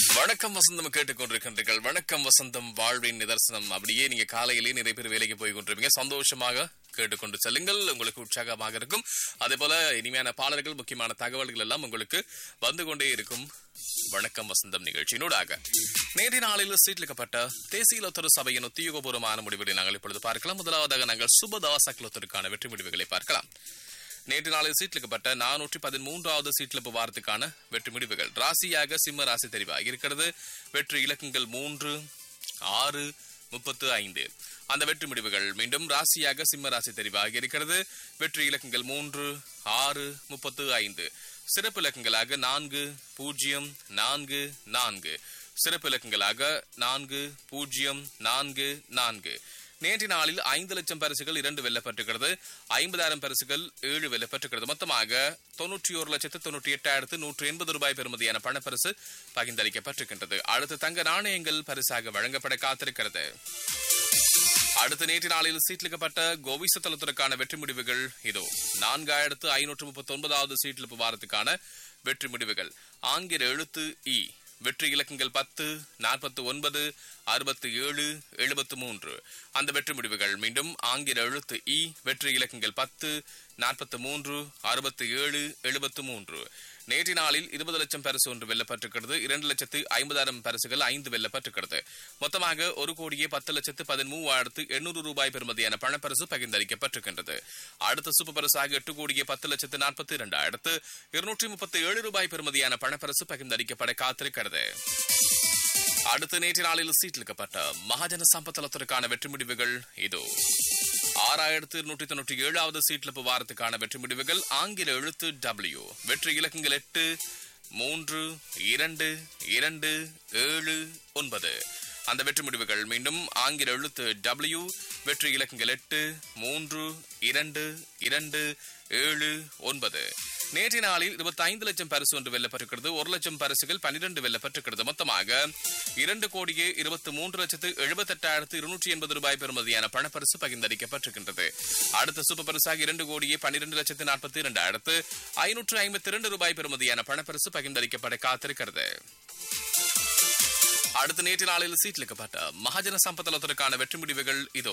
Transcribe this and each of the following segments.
வணக்கம் வசந்தம் கேட்டுக்கொண்டிருக்கின்றீர்கள். வணக்கம் வசந்தம் வாழ்வின் நிதர்சனம். அப்படியே நீங்க காலையிலேயே நிறைய பேர் வேலைக்கு போய் கொண்டிருப்பீங்க. சந்தோஷமாக கேட்டுக்கொண்டு செல்லுங்கள், உங்களுக்கு உற்சாகமாக இருக்கும். அதே போல இனிமையான பாடல்கள், முக்கியமான தகவல்கள் எல்லாம் உங்களுக்கு வந்து கொண்டே இருக்கும். வணக்கம் வசந்தம் நிகழ்ச்சியினூடாக நேற்றைய நாளில் சீட்லிக்கப்பட்ட தேசிய லொத்தர் சபையின் உத்தியோகபூர்வமான முடிவுகளை நாங்கள் இப்பொழுது பார்க்கலாம். முதலாவதாக நாங்கள் சுபதாசக் லொத்தருக்கான வெற்றி முடிவுகளை பார்க்கலாம். நேற்று நாளில் சீட்லிக்கப்பட்ட 413வது சீட்லிப்பு வாரத்துக்கான வெற்றி முடிவுகள். ராசியாக சிம்ம ராசி தெரிவாக இருக்கிறது. வெற்றி இலக்கங்கள் 3, 6, 35. அந்த வெற்றி முடிவுகள் மீண்டும் ராசியாக சிம்ம ராசி தெரிவாக இருக்கிறது. வெற்றி இலக்கங்கள் 3, 6, 35. சிறப்பு இலக்கங்களாக 4, 0, 4, 4. சிறப்பு இலக்கங்களாக 4, 0, 4, 4. நேற்று நாளில் 5 லட்சம் பரிசுகள் 2 வெல்லப்பட்டிருக்கிறது. 50,000 பரிசுகள் 7 வெல்லப்பட்டிருக்கிறது. மொத்தமாக 91,98,180 ரூபாய் பெறுமதியான பணப்பரிசு பகிர்ந்தளிக்கப்பட்டிருக்கின்றது. அடுத்து தங்க நாணயங்கள் பரிசாக வழங்கப்பட காத்திருக்கிறது. அடுத்து நேற்று நாளில் சீட்லிக்கப்பட்ட கோவிச தளத்திற்கான வெற்றி முடிவுகள் இதோ. 4539வது சீட்லிப்பு வாரத்துக்கான வெற்றி முடிவுகள். ஆங்கில எழுத்து இ. வெற்றி இலக்கங்கள் 10, 49, 67, 73. அந்த வெற்றி முடிவுகள் மீண்டும் ஆங்கில எழுத்து இ. வெற்றி இலக்கங்கள் 10, 43, 67, 73. நேற்று நாளில் 20 லட்சம் பரிசு ஒன்று வெல்லப்பட்டிருக்கிறது. 2,50,000 பரிசுகள் 5 வெல்லப்பட்டிருக்கிறது. மொத்தமாக 1,10,13,800 ரூபாய் பெறுமதியான பணப்பரிசு பகிர்ந்தளிக்கப்பட்டிருக்கின்றது. அடுத்த சூப்பர் பரிசாக 8,10,42,237 ரூபாய் பெறுமதியான பணப்பரிசு பகிர்ந்தளிக்கப்பட காத்திருக்கிறது. அடுத்த நேற்று நாளில் சீட்லிக்கப்பட்ட மகாஜன சம்பத்தலத்திற்கான வெற்றி முடிவுகள் இதோ. 6,297வது சீட்லிப்பு வாரத்துக்கான வெற்றி முடிவுகள். ஆங்கில எழுத்து W. வெற்றி இலக்கங்கள் 8, 3, 2, 2, 7, 9. அந்த வெற்றி முடிவுகள் மீண்டும் ஆங்கில எழுத்து W. வெற்றி இலக்கங்கள் 8, 3, 2, 2, 7, 9. நேற்றைய நாளில் 25 லட்சம் பரிசு ஒன்று வெல்லப்பட்டிருக்கிறது. 1 லட்சம் பரிசுகள் 12 வெல்லப்பட்டிருக்கிறது. மொத்தமாக 2,23,78,280 ரூபாய் பெறுமதியான பணப்பரிசு பகிர்ந்தளிக்கப்பட்டிருக்கின்றது. அடுத்த சூப்பர் பரிசாக 2,12,42,552 ரூபாய் பெறுமதியான பணப்பரிசு பகிர்ந்தளிக்கப்பட காத்திருக்கிறது. அடுத்த நேற்று நாளில் சீட்லிக்கப்பட்ட மகாஜன சம்பத்தலத்திற்கான வெற்றி முடிவுகள் இதோ.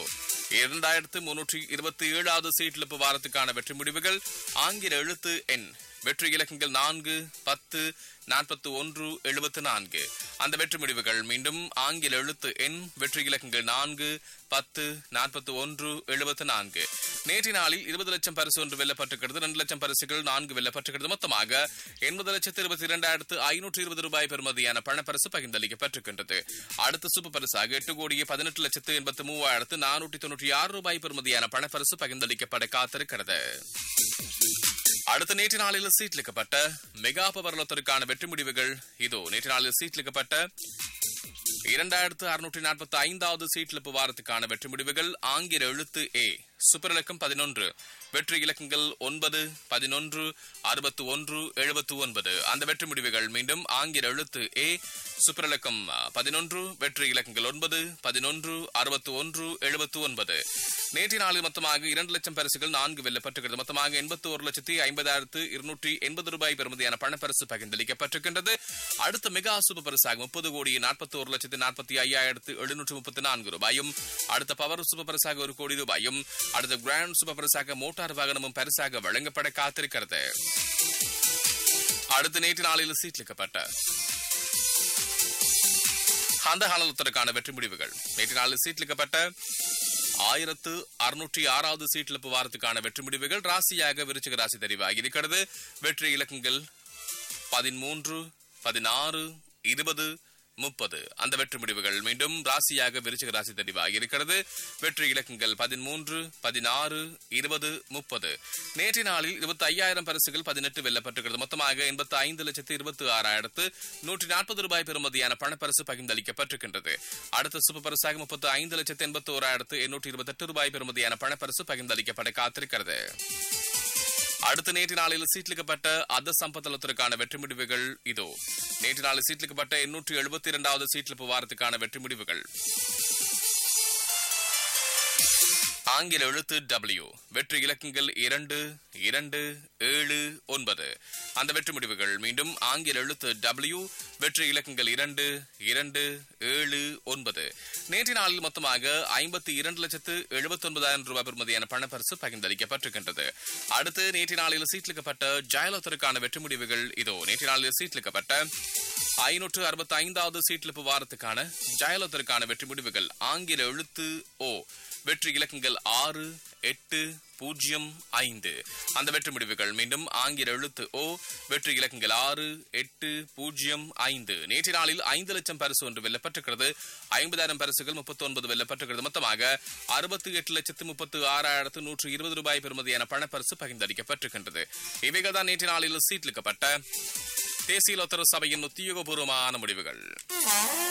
2,327வது சீட்லிப்பு வாரத்துக்கான வெற்றி முடிவுகள். ஆங்கில எழுத்து என். வெற்றி இலக்கங்கள் 4, 10, 41, 74. அந்த வெற்றி முடிவுகள் மீண்டும் ஆங்கில எழுத்து என். வெற்றி இலக்கங்கள் 4, 10, 41, 74. நேற்று நாளில் 20 லட்சம் பரிசு ஒன்று வெல்லப்பட்டிருக்கிறது. 2 லட்சம் பரிசுகள் 4 வெல்லப்பட்டிருக்கிறது. மொத்தமாக 80,22,520 ரூபாய் பெறுமதியான பணப்பரிசு பகிர்ந்தளிக்கப்பட்டிருக்கின்றது. அடுத்த சூப்பர் பரிசாக 8,18,83,496 ரூபாய் பெறுமதியான பணப்பரிசு பகிர்ந்தளிக்கப்பட காத்திருக்கிறது. அடுத்த நேற்று நாளில் சீட்லிக்கப்பட்ட மெகா பவர் லொத்தருக்கான வெற்றி முடிவுகள் இதோ. நேற்று நாளில் சீட்லிக்கப்பட்ட 2,645வது சீட்லிப்பு வாரத்துக்கான வெற்றி முடிவுகள். ஆங்கில எழுத்து ஏ. சூப்பர் இலக்கம் 11. வெற்றி இலக்கங்கள் 9, 11, 61, 79. அந்த வெற்றி முடிவுகள் மீண்டும் ஆங்கில எழுத்து ஏ. சூப்பர் இலக்கம் 11. வெற்றி இலக்கங்கள் 9, 11, 61, 79. நேற்று நாளில் மொத்தமாக 2 லட்சம் பரிசுகள் 4 வெல்லப்பட்டிருக்கிறது. மொத்தமாக 81,50,280 ரூபாய் பெறுமதியான பணப்பரிசு பகிர்ந்தளிக்கப்பட்டிருக்கின்றது. அடுத்த மெகா சூப்பர் பரிசாக 30,41,45,734 ரூபாயும். அடுத்த பவர் சூப்பர் பரிசாக 1 கோடி ரூபாயும். அடுத்த கிராண்ட் சூப்பர் பரிசாக மோட்டார் வாகனமும் பரிசாக வழங்கப்பட காத்திருக்கிறது. அடுத்த நேற்று நாளில் சீட்லிக்கப்பட்ட அந்த ஹாலத்திற்கான வெற்றி முடிவுகள். நேற்று நாளில் சீட்லிக்கப்பட்ட 1,606வது சீட்லிப்பு வாரத்துக்கான வெற்றி முடிவுகள். ராசியாக விருச்சிக ராசி தெரிவாகி இருக்கிறது. வெற்றி இலக்கங்கள் 13, 16, 20, 30. அந்த வெற்றி முடிவுகள் மீண்டும் ராசியாக விருச்சிக ராசி தெரிவாகி இருக்கிறது. வெற்றி இலக்கங்கள் 13, 16, 20, 30. நேற்று நாளில் 25,000 பரிசுகள் 18 வெல்லப்பட்டிருக்கிறது. மொத்தமாக 85,26,140 ரூபாய் பெறுமதியான பணப்பரிசு பகிர்ந்தளிக்கப்பட்டிருக்கின்றது. அடுத்த சூப்பர் பரிசாக 35,81,828 ரூபாய் பெறுமதியான பணப்பரிசு பகிர்ந்தளிக்கப்பட காத்திருக்கிறது. அடுத்த நேற்று நாளில் சீட்லிக்கப்பட்ட அத சம்பத்தலத்திற்கான வெற்றி முடிவுகள் இதோ. நேற்று நாளில் சீட்லிக்கப்பட்ட 872வது சீட்லிப்பு வாரத்துக்கான வெற்றி முடிவுகள். ஆங்கில எழுத்து W. வெற்றி இலக்கங்கள் 2, 2, 7, 9. அந்த வெற்றி முடிவுகள் மீண்டும் ஆங்கில எழுத்து W. வெற்றி இலக்கங்கள் 2, 2, 7, 9. நேற்று நாளில் மொத்தமாக 52,79,000 ரூபாய் பெறுமதியான பணப்பரிசு பகிர்ந்தளிக்கப்பட்டிருக்கின்றது. அடுத்து நேற்று நாளில் சீட்லிக்கப்பட்ட ஜெயலலிதாவுக்கான வெற்றி முடிவுகள் இதோ. நேற்று நாளில் சீட்லிக்கப்பட்ட 565வது சீட்லிப்பு வாரத்துக்கான ஜெயலலிதாவுக்கான வெற்றி முடிவுகள் ஆங்கில எழுத்து O. வெற்றி இலக்கங்கள் 6, 8, 0, 5. அந்த வெற்றி முடிவுகள் மீண்டும் ஆங்கில எழுத்து O. வெற்றி இலக்கங்கள் 6, 8, 0, 5. நேற்று நாளில் 5 லட்சம் பரிசு ஒன்று வெல்லப்பட்டிருக்கிறது. 50,000 பரிசுகள் 39 வெல்லப்பட்டிருக்கிறது. மொத்தமாக 68,36,120 ரூபாய் பெறுமதியான பணப்பரிசு பகிர்ந்தளிக்கப்பட்டிருக்கின்றது. இவைகள் தான் நேற்று நாளில் சீட்லிக்கப்பட்ட தேசிய லோத்தர் சபையின் உத்தியோகபூர்வமான முடிவுகள்.